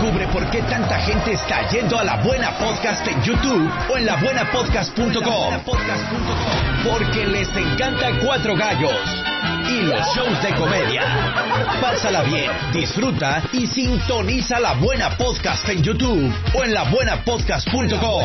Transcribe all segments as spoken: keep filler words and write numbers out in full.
Descubre por qué tanta gente está yendo a La Buena Podcast en YouTube o en la buena podcast punto com. Porque les encanta Cuatro Gallos y los shows de comedia. Pásala bien, disfruta y sintoniza La Buena Podcast en YouTube o en la buena podcast punto com.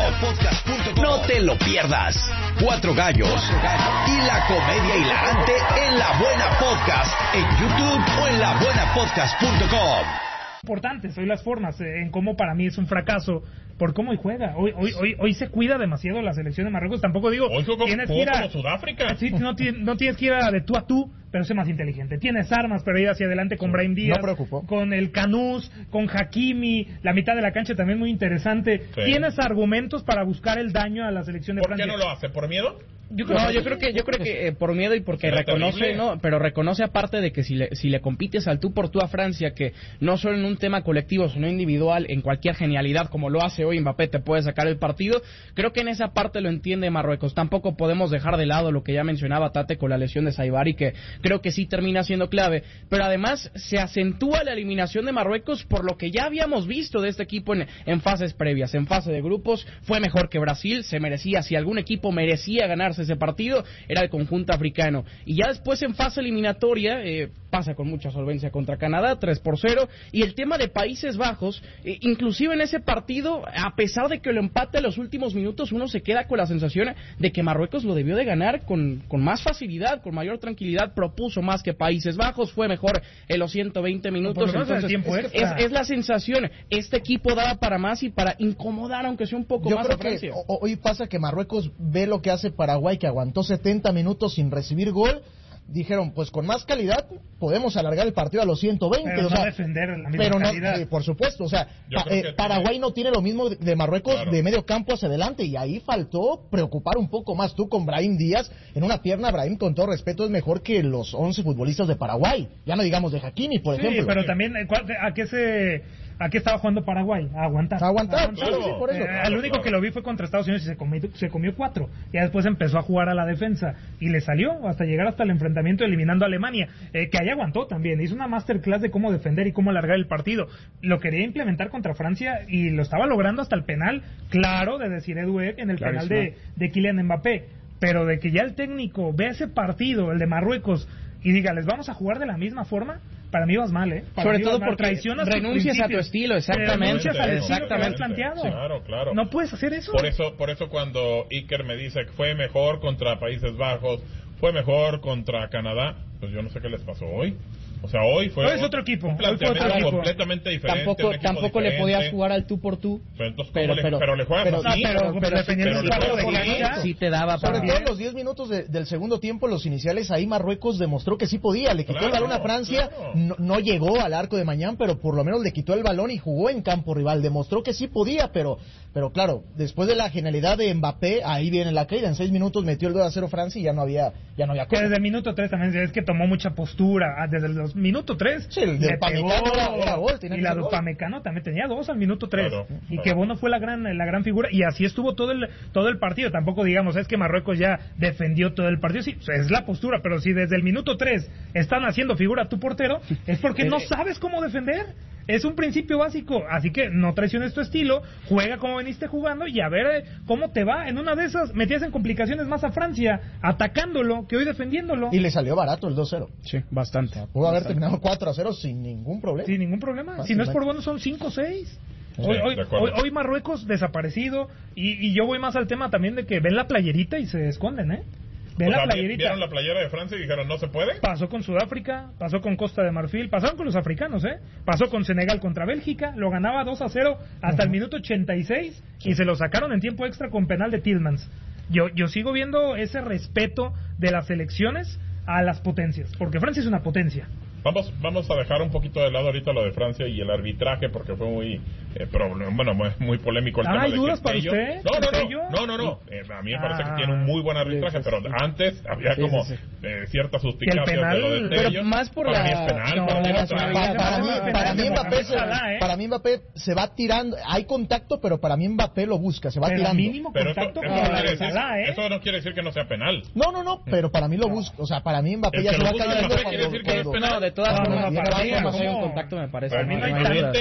No te lo pierdas. Cuatro Gallos y la comedia hilarante en La Buena Podcast en YouTube o en la buena podcast punto com. Importantes hoy las formas, eh, en cómo para mí es un fracaso por cómo hoy juega. Hoy hoy hoy, hoy se cuida demasiado la selección de Marruecos. Tampoco digo hoy jugó, tienes jugó que ir a, como Sudáfrica. Sí, no, no tienes que ir a de tú a tú, pero sé más inteligente. Tienes armas para ir hacia adelante con Brahim Díaz, no preocupó. con el Canús, con Hakimi, la mitad de la cancha también muy interesante. Sí. Tienes argumentos para buscar el daño a la selección de ¿Por Francia. qué no lo hace? ¿Por miedo? Yo creo, no, yo creo que yo creo que eh, por miedo y porque Era reconoce, terrible. no, pero reconoce aparte de que si le si le compites al tú por tú a Francia, que no solo en un tema colectivo, sino individual, en cualquier genialidad como lo hace hoy Mbappé te puede sacar el partido, creo que en esa parte lo entiende Marruecos. Tampoco podemos dejar de lado lo que ya mencionaba Tate con la lesión de Saibari, que creo que sí termina siendo clave, pero además se acentúa la eliminación de Marruecos por lo que ya habíamos visto de este equipo en, en fases previas, en fase de grupos, fue mejor que Brasil, se merecía, si algún equipo merecía ganarse ese partido, era el conjunto africano. Y ya después en fase eliminatoria eh, pasa con mucha solvencia contra Canadá, tres por cero. Y el tema de Países Bajos, eh, inclusive en ese partido, a pesar de que lo empate en los últimos minutos, uno se queda con la sensación de que Marruecos lo debió de ganar con, con más facilidad, con mayor tranquilidad, propuso más que Países Bajos, fue mejor en los ciento veinte minutos. Entonces, tiempo es, es, es la sensación, este equipo daba para más y para incomodar, aunque sea un poco Yo más creo a Francia. que hoy pasa que Marruecos ve lo que hace Paraguay, que aguantó setenta minutos sin recibir gol. Dijeron, pues con más calidad podemos alargar el partido a los ciento veinte. Pero o no sea, defender la misma pero no, calidad. eh, por supuesto, o sea, pa, eh, que Paraguay no tiene lo mismo de, de Marruecos, claro, de medio campo hacia adelante, y ahí faltó preocupar un poco más. Tú con Brahim Díaz en una pierna, Brahim, con todo respeto, es mejor que los once futbolistas de Paraguay, ya no digamos de Hakimi, por Sí, ejemplo. pero también, ¿a qué se a qué estaba jugando Paraguay? A aguantar. A aguantar, A aguantar. claro. sí, sí, por eso. Eh, Claro, el único claro. que lo vi fue contra Estados Unidos y se comió, se comió cuatro. Y después empezó a jugar a la defensa. Y le salió hasta llegar hasta el enfrentamiento eliminando a Alemania. Eh, que ahí aguantó también. Hizo una masterclass de cómo defender y cómo alargar el partido. Lo quería implementar contra Francia y lo estaba logrando hasta el penal, claro, de Desiré Doué en el Clarísimo. penal de, de Kylian Mbappé. Pero de que ya el técnico vea ese partido, el de Marruecos, y diga, ¿les vamos a jugar de la misma forma? Para mí vas mal, ¿eh? Para Sobre mí todo vas mal. porque Traicionas tus renuncias a tu principios. estilo, exactamente. Renuncias al estilo que Exactamente. has planteado. Claro, claro. No puedes hacer eso. Por eso, por eso cuando Iker me dice que fue mejor contra Países Bajos, fue mejor contra Canadá, pues yo no sé qué les pasó hoy. O sea, hoy fue Hoy es otro equipo, un hoy fue otro planteamiento equipo. completamente diferente. Tampoco, un equipo tampoco le diferente. podías jugar al tú por tú. Pero, entonces, pero- ¿cómo le- pero- pero le juegas pero- así. Ah, pero, pero defendiendo pero el le cuarto juegas de así. cancha. Sí te daba Sobre para... todo en los diez minutos de- del segundo tiempo, los iniciales, ahí Marruecos demostró que sí podía. Le quitó Claro, el balón a Francia, claro. no, no llegó al arco de Mañán, pero por lo menos le quitó el balón y jugó en campo rival. Demostró que sí podía, pero pero claro, después de la genialidad de Mbappé, ahí viene la caída. En seis minutos metió el dos a cero Francia y ya no había ya no había Que cosa. desde el minuto tres también es que tomó mucha postura. Ah, Desde el minuto tres Sí, el de le Upamecano pegó. era- era gol, tenía Y que la ser de gol. Upamecano también tenía dos al minuto tres. Claro, y claro. que Bono fue la gran la gran figura. Y así estuvo todo el todo el partido. Tampoco digamos, es que Marruecos ya defendió todo el partido. Sí, es la postura. Pero si desde el minuto tres están haciendo figura tu portero, es porque no sabes cómo defender. Es un principio básico, así que no traiciones tu estilo, juega como veniste jugando y a ver eh, cómo te va. En una de esas metías en complicaciones más a Francia, atacándolo, que hoy defendiéndolo. Y le salió barato el dos cero. Sí, bastante. Pudo haber terminado cuatro a cero sin ningún problema. Sin ningún problema. Fácil, Si no es por ¿no? bueno, son cinco o seis. Sí, Hoy, hoy, de acuerdo. hoy, hoy Marruecos desaparecido. Y, y yo voy más al tema también de que ven la playerita y se esconden, ¿eh? Ven O la sea, vi- playerita. vieron la playera de Francia y dijeron, ¿no se puede? Pasó con Sudáfrica, pasó con Costa de Marfil, pasaron con los africanos, ¿eh? Pasó con Senegal contra Bélgica, lo ganaba dos a cero hasta el minuto ochenta y seis y se lo sacaron en tiempo extra con penal de Tillmans. Yo, yo sigo viendo ese respeto de las selecciones a las potencias, porque Francia es una potencia. Vamos, vamos a dejar un poquito de lado ahorita lo de Francia y el arbitraje porque fue muy eh, problem- bueno, muy, muy polémico el Ah, tema ¿hay de dudas para Quintello. usted? No, no, ¿Quintello? no, no, no, no. Eh, a mí me parece Ah. que tiene un muy buen arbitraje, Sí, sí, pero sí. antes había Sí, como sí, sí. eh, ciertas Que suspicacias el penal- de lo de pero Tello. más por para la- mí es penal, no, para mí la es nacionalidad. penal. Para, para mí, penal para mí de Mbappé se, Salah, ¿eh? para mí Mbappé se va tirando, hay contacto, pero para mí Mbappé lo busca, se va Pero tirando. mínimo Pero eso, contacto eso con no la quiere de decir, Salah, ¿eh? eso no quiere decir que no sea penal. No, no, no, pero para mí lo busca, o sea, para mí Mbappé El ya que se lo va busca cayendo Mbappé quiere cuando, decir que no es cuando- penal. No, de todas No, no, formas, no, de para todas mí formas no. hay un contacto, me parece. Para mí no no hay hay nadie. duda.